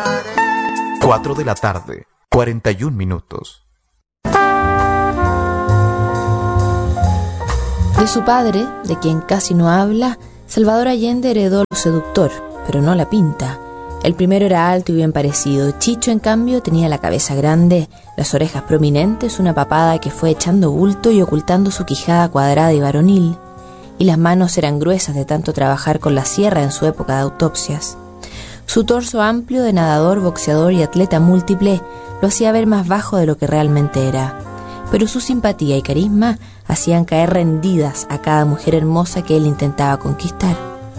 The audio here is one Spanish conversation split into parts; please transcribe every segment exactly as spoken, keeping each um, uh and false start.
Cuatro de la tarde, cuarenta y un minutos. De su padre, de quien casi no habla, Salvador Allende heredó lo seductor, pero no la pinta. El primero era alto y bien parecido. Chicho, en cambio, tenía la cabeza grande, las orejas prominentes, una papada que fue echando bulto y ocultando su quijada cuadrada y varonil, y las manos eran gruesas de tanto trabajar con la sierra en su época de autopsias. Su torso amplio de nadador, boxeador y atleta múltiple lo hacía ver más bajo de lo que realmente era, pero su simpatía y carisma hacían caer rendidas a cada mujer hermosa que él intentaba conquistar.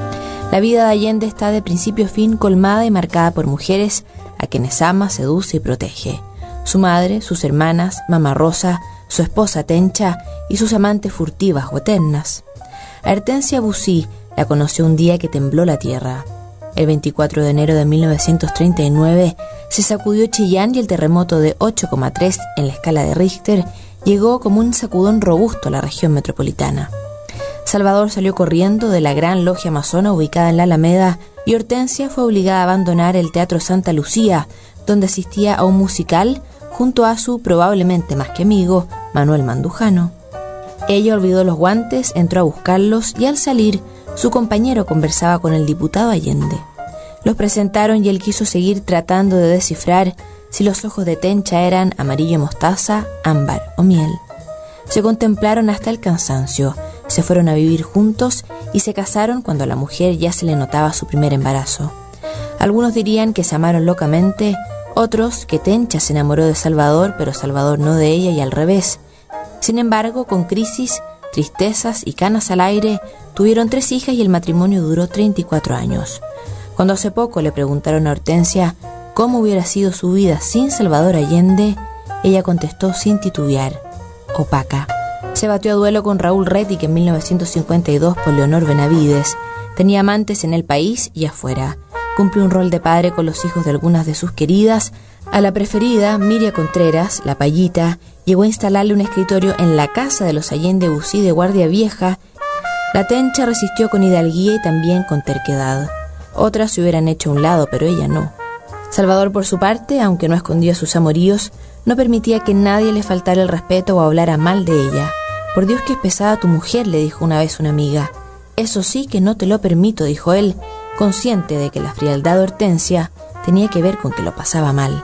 La vida de Allende está de principio a fin colmada y marcada por mujeres a quienes ama, seduce y protege. Su madre, sus hermanas, Mamá Rosa, su esposa Tencha y sus amantes furtivas o eternas. A Hortensia Bussy la conoció un día que tembló la tierra. El veinticuatro de enero de mil novecientos treinta y nueve se sacudió Chillán y el terremoto de ocho coma tres en la escala de Richter llegó como un sacudón robusto a la región metropolitana. Salvador salió corriendo de la gran logia masona ubicada en la Alameda y Hortensia fue obligada a abandonar el Teatro Santa Lucía, donde asistía a un musical junto a su probablemente más que amigo Manuel Mandujano. Ella olvidó los guantes, entró a buscarlos y al salir su compañero conversaba con el diputado Allende. Los presentaron y él quiso seguir tratando de descifrar si los ojos de Tencha eran amarillo mostaza, ámbar o miel. Se contemplaron hasta el cansancio, se fueron a vivir juntos y se casaron cuando a la mujer ya se le notaba su primer embarazo. Algunos dirían que se amaron locamente, otros que Tencha se enamoró de Salvador, pero Salvador no de ella y al revés. Sin embargo, con crisis, tristezas y canas al aire, tuvieron tres hijas y el matrimonio duró treinta y cuatro años. Cuando hace poco le preguntaron a Hortensia cómo hubiera sido su vida sin Salvador Allende, ella contestó sin titubear: opaca. Se batió a duelo con Raúl Rettig en mil novecientos cincuenta y dos por Leonor Benavides. Tenía amantes en el país y afuera. Cumplió un rol de padre con los hijos de algunas de sus queridas. A la preferida, Miria Contreras, la Payita, llegó a instalarle un escritorio en la casa de los Allende Bussy de Guardia Vieja. La Tencha resistió con hidalguía y también con terquedad. Otras se hubieran hecho a un lado, pero ella no. Salvador, por su parte, aunque no escondía sus amoríos, no permitía que nadie le faltara el respeto o hablara mal de ella. Por Dios que es pesada tu mujer, le dijo una vez una amiga. Eso sí que no te lo permito, dijo él, consciente de que la frialdad de Hortensia tenía que ver con que lo pasaba mal.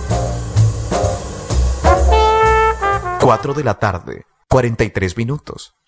Cuatro de la tarde, cuarenta y tres minutos.